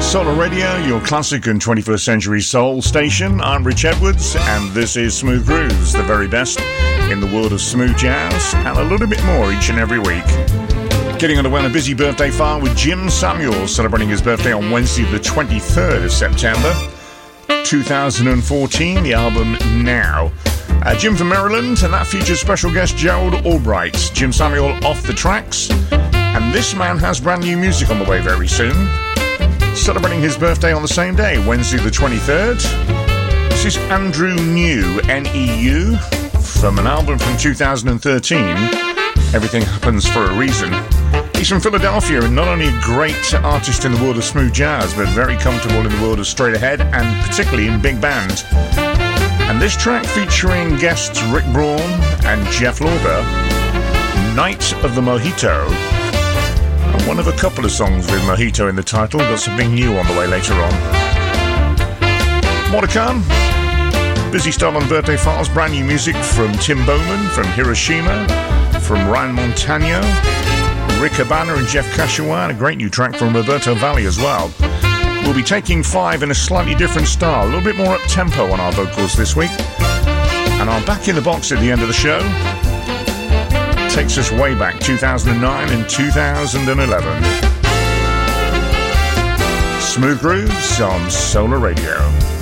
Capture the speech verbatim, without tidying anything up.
Solar Radio, your classic and twenty-first century soul station. I'm Rich Edwards, and this is Smooth Grooves, the very best in the world of smooth jazz, and a little bit more each and every week. Getting underway on a busy birthday file with Jim Samuels, celebrating his birthday on Wednesday the twenty-third of September, two thousand fourteen, the album Now. Uh, Jim from Maryland, and that features special guest Gerald Albright. Jim Samuel off the tracks, and this man has brand new music on the way very soon. Celebrating his birthday on the same day, Wednesday the twenty-third. This is Andrew New, N E U, from an album from two thousand thirteen, Everything Happens for a Reason. He's from Philadelphia, and not only a great artist in the world of smooth jazz, but very comfortable in the world of straight ahead, and particularly in big band. And this track, featuring guests Rick Braun and Jeff Lorber, Night of the Mojito, and one of a couple of songs with Mojito in the title. Got something new on the way later on. More to come. Busy start on Birthday Files. Brand new music from Tim Bowman, from Hiroshima, from Ryan Montano, Rick Habana and Jeff Kashiwa, and a great new track from Roberto Valli as well. We'll be taking five in a slightly different style, a little bit more up-tempo on our vocals this week. And our Back in the Box at the end of the show takes us way back, two thousand nine and two thousand eleven. Smooth Grooves on Solar Radio.